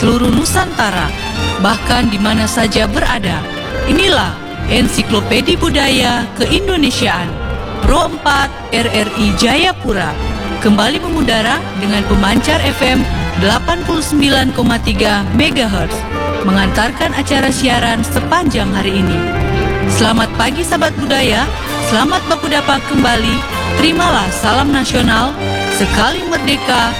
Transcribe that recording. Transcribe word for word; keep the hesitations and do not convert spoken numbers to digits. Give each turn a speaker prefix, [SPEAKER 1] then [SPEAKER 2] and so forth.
[SPEAKER 1] seluruh Nusantara, bahkan di mana saja berada. Inilah Ensiklopedia Budaya Keindonesiaan Pro empat R R I Jayapura kembali mengudara dengan pemancar F M delapan puluh sembilan koma tiga megahertz mengantarkan acara siaran sepanjang hari ini. Selamat pagi sahabat budaya, selamat baku dapat kembali. Terimalah salam nasional, sekali merdeka,